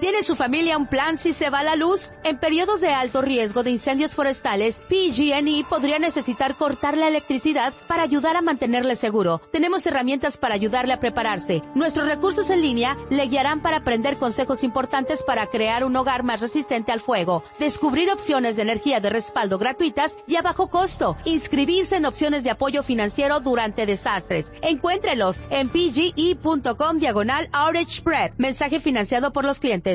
¿Tiene su familia un plan si se va la luz? En periodos de alto riesgo de incendios forestales, PG&E podría necesitar cortar la electricidad para ayudar a mantenerle seguro. Tenemos herramientas para ayudarle a prepararse. Nuestros recursos en línea le guiarán para aprender consejos importantes para crear un hogar más resistente al fuego, descubrir opciones de energía de respaldo gratuitas y a bajo costo, inscribirse en opciones de apoyo financiero durante desastres. Encuéntrelos en pge.com/outage spread. Mensaje financiado por los clientes.